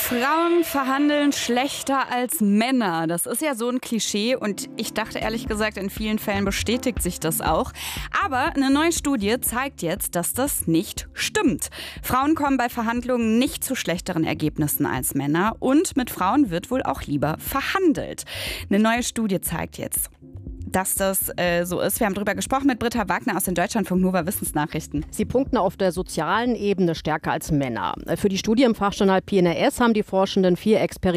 Frauen verhandeln schlechter als Männer. Das ist ja so ein Klischee und ich dachte ehrlich gesagt, in vielen Fällen bestätigt sich das auch. Aber eine neue Studie zeigt jetzt, dass das nicht stimmt. Frauen kommen bei Verhandlungen nicht zu schlechteren Ergebnissen als Männer und mit Frauen wird wohl auch lieber verhandelt. Eine neue Studie zeigt jetzt, dass das so ist. Wir haben darüber gesprochen mit Britta Wagner aus den Deutschlandfunk Nova Wissensnachrichten. Sie punkten auf der sozialen Ebene stärker als Männer. Für die Studie im Fachjournal PNAS haben die Forschenden 4 Experimente